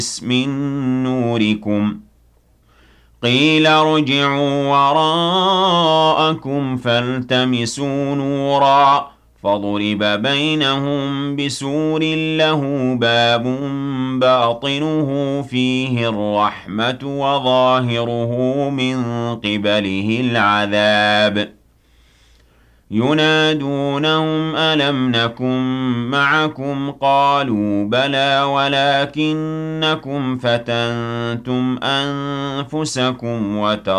من نوركم قيل ارجعوا وراءكم فالتمسوا نورا فضرب بينهم بسور له باب باطنه فيه الرحمة وظاهره من قبله العذاب ينادونهم ألم نكن معكم قالوا بلى ولكنكم فتنتم أنفسكم